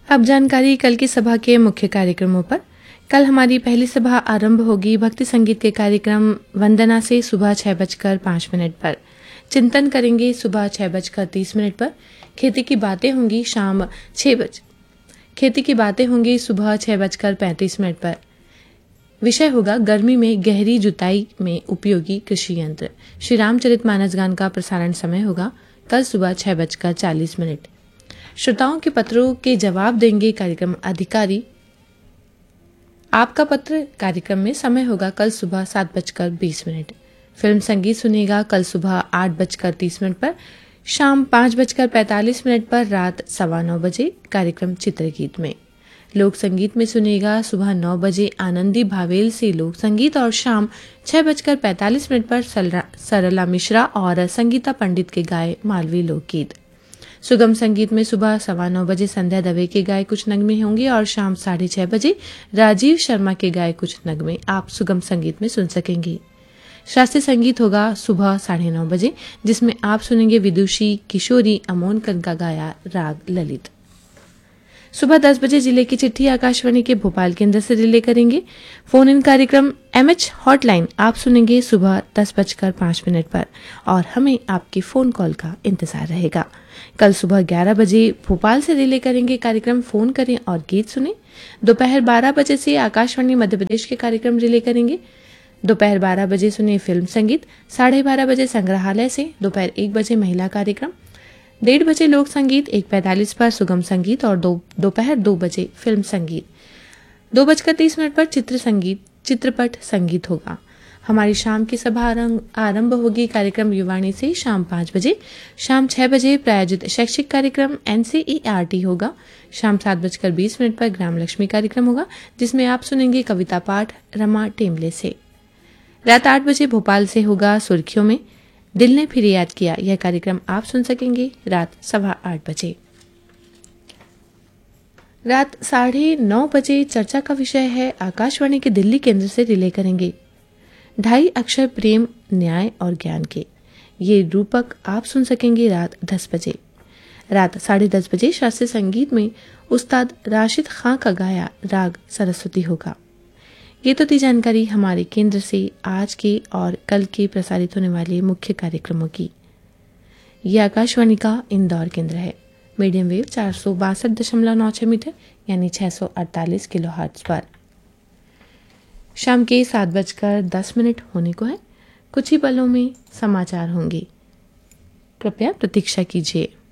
अब जानकारी कल की सभा के मुख्य कार्यक्रमों पर। कल हमारी पहली सभा आरंभ होगी भक्ति संगीत के कार्यक्रम वंदना से सुबह 6:05 पर। चिंतन करेंगे सुबह 6:30 पर। खेती की बातें होंगी शाम 6 बजे। खेती की बातें होंगी सुबह 6:35 पर। विषय होगा गर्मी में गहरी जुताई में उपयोगी कृषि यंत्र। श्री रामचरित मानस गान का प्रसारण समय होगा कल सुबह 6:40। श्रोताओं के पत्रों के जवाब देंगे कार्यक्रम अधिकारी। आपका पत्र कार्यक्रम में समय होगा कल सुबह 7:20। फिल्म संगीत सुनेगा कल सुबह 8:30 पर। शाम 5:45 पर। रात 9:15 बजे कार्यक्रम चित्रगीत में। लोक संगीत में सुनेगा सुबह 9 बजे आनंदी भावेल से लोक संगीत और शाम 6:45 पर सरला मिश्रा और संगीता पंडित के गाए मालवी लोकगीत। सुगम संगीत में सुबह 9:15 बजे संध्या दवे के गाए कुछ नगमे होंगे और शाम 6:30 बजे राजीव शर्मा के गाए कुछ नगमे आप सुगम संगीत में सुन सकेंगे। शास्त्रीय संगीत होगा सुबह 9:30 बजे, जिसमें आप सुनेंगे विदुषी किशोरी अमोनकर का गाया राग ललित। सुबह 10 बजे जिले की चिट्ठी आकाशवाणी के भोपाल केंद्र से रिले करेंगे। फोन इन कार्यक्रम एमएच हॉटलाइन आप सुनेंगे सुबह 10:05 पर और हमें आपकी फोन कॉल का इंतजार रहेगा। कल सुबह 11 बजे भोपाल से रिले करेंगे कार्यक्रम फोन करें और गीत सुने। दोपहर 12 बजे से आकाशवाणी मध्य प्रदेश के कार्यक्रम रिले करेंगे। दोपहर 12 बजे सुने फिल्म संगीत। 12:30 बजे संग्रहालय से। दोपहर 1 बजे महिला कार्यक्रम। 1:30 बजे लोक संगीत। 1:45 पर सुगम संगीत और दोपहर 2 बजे फिल्म संगीत। 2:30 पर चित्रपट संगीत होगा। हमारी शाम की सभा आरंभ होगी कार्यक्रम युवाणी से शाम 5 बजे। शाम 6 बजे प्रायोजित शैक्षिक कार्यक्रम NCERT होगा। शाम 7:20 पर ग्राम लक्ष्मी कार्यक्रम होगा, जिसमें आप सुनेंगे कविता पाठ रमा टेमले से। रात 8 बजे भोपाल से होगा सुर्खियों में दिल ने फिर याद किया। यह कार्यक्रम आप सुन सकेंगे रात 8:15 बजे। रात 9:30 बजे चर्चा का विषय है आकाशवाणी के दिल्ली केंद्र से रिले करेंगे 2.5 अक्षर प्रेम न्याय और ज्ञान के। ये रूपक आप सुन सकेंगे रात 10 बजे। रात 10:30 बजे शास्त्रीय संगीत में उस्ताद राशिद खां का गाया राग सरस्वती होगा। ये तो थी जानकारी हमारे केंद्र से आज के और कल के प्रसारित होने वाले मुख्य कार्यक्रमों की। ये आकाशवाणी का इंदौर केंद्र है। मीडियम वेव 462.96 मीटर यानी 648 किलोहर्ट्ज पर। शाम के 7:10 होने को है। कुछ ही पलों में समाचार होंगे, कृपया प्रतीक्षा कीजिए।